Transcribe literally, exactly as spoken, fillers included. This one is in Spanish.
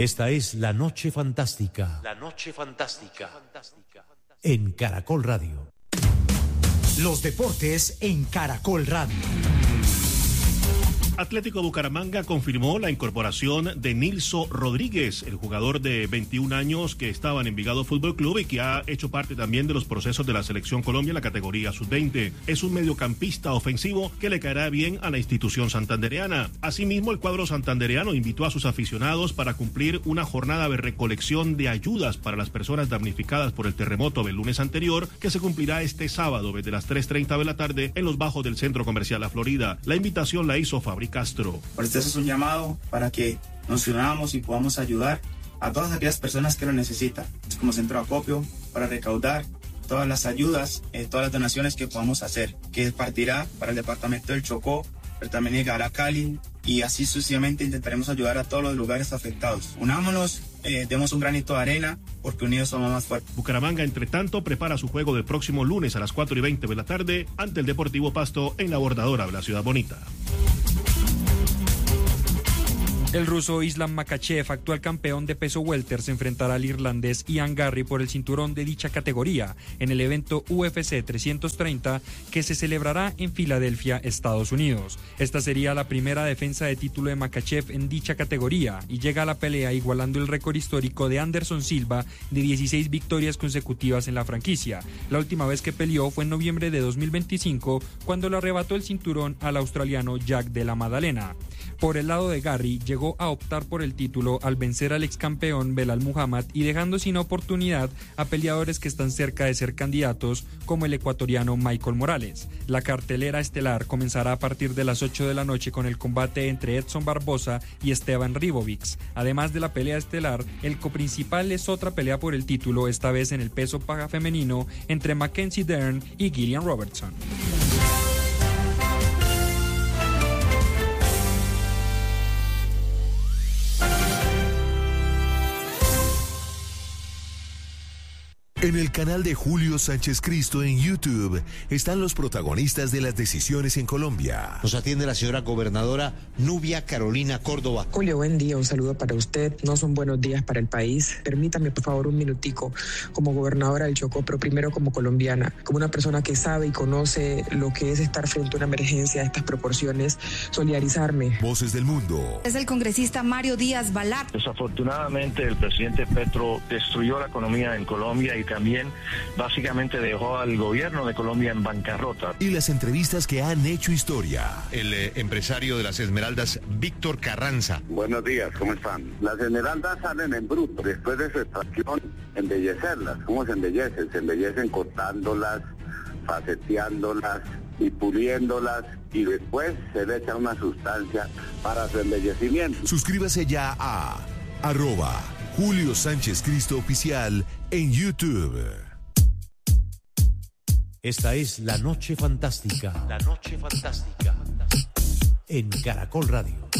Esta es La Noche Fantástica. La Noche Fantástica. En Caracol Radio. Los deportes en Caracol Radio. Atlético Bucaramanga confirmó la incorporación de Nilson Rodríguez, el jugador de veintiún años que estaba en Envigado Fútbol Club y que ha hecho parte también de los procesos de la Selección Colombia en la categoría sub veinte. Es un mediocampista ofensivo que le caerá bien a la institución santandereana. Asimismo, el cuadro santandereano invitó a sus aficionados para cumplir una jornada de recolección de ayudas para las personas damnificadas por el terremoto del lunes anterior, que se cumplirá este sábado desde las tres treinta de la tarde en los bajos del Centro Comercial La Florida. La invitación la hizo Fabri Castro. Por este es un llamado para que nos unamos y podamos ayudar a todas aquellas personas que lo necesitan. Es como centro de acopio para recaudar todas las ayudas, eh, todas las donaciones que podamos hacer, que partirá para el departamento del Chocó, pero también llegará a Cali y así sucesivamente intentaremos ayudar a todos los lugares afectados. Unámonos, eh, demos un granito de arena, porque unidos somos más fuertes. Bucaramanga, entre tanto, prepara su juego del próximo lunes a las cuatro y veinte de la tarde ante el Deportivo Pasto en la Bordadora de la Ciudad Bonita. El ruso Islam Makhachev, actual campeón de peso welter, se enfrentará al irlandés Ian Garry por el cinturón de dicha categoría en el evento U F C trescientos treinta que se celebrará en Filadelfia, Estados Unidos. Esta sería la primera defensa de título de Makhachev en dicha categoría y llega a la pelea igualando el récord histórico de Anderson Silva de dieciséis victorias consecutivas en la franquicia. La última vez que peleó fue en noviembre de dos mil veinticinco, cuando le arrebató el cinturón al australiano Jack de la Madalena. Por el lado de Garry, llegó a optar por el título al vencer al ex campeón Belal Muhammad y dejando sin oportunidad a peleadores que están cerca de ser candidatos, como el ecuatoriano Michael Morales. La cartelera estelar comenzará a partir de las ocho de la noche con el combate entre Edson Barbosa y Esteban Ribovics. Además de la pelea estelar, el coprincipal es otra pelea por el título, esta vez en el peso paga femenino, entre Mackenzie Dern y Gillian Robertson. En el canal de Julio Sánchez Cristo en YouTube están los protagonistas de las decisiones en Colombia. Nos atiende la señora gobernadora Nubia Carolina Córdoba. Julio, buen día, un saludo para usted. No son buenos días para el país. Permítame, por favor, un minutico como gobernadora del Chocó, pero primero como colombiana, como una persona que sabe y conoce lo que es estar frente a una emergencia de estas proporciones, solidarizarme. Voces del mundo. Es el congresista Mario Díaz Balart. Desafortunadamente, el presidente Petro destruyó la economía en Colombia y también básicamente dejó al gobierno de Colombia en bancarrota. Y las entrevistas que han hecho historia. El eh, empresario de las Esmeraldas, Víctor Carranza. Buenos días, ¿cómo están? Las Esmeraldas salen en bruto. Después de su extracción, embellecerlas. ¿Cómo se embellecen? Se embellecen cortándolas, faceteándolas y puliéndolas, y después se le echa una sustancia para su embellecimiento. Suscríbase ya a arroba Julio Sánchez Cristo Oficial en YouTube. Esta es La Noche Fantástica. La Noche Fantástica. En Caracol Radio.